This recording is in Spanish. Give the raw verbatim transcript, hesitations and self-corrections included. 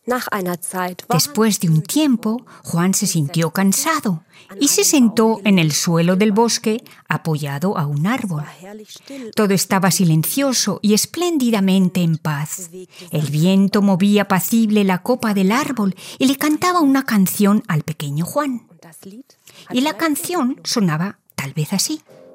Después de un tiempo, Juan se sintió cansado y se sentó en el suelo del bosque apoyado a un árbol. Todo estaba silencioso y espléndidamente en paz. El viento movía apacible la copa del árbol y le cantaba una canción al pequeño Juan. Y la canción sonaba tal vez así.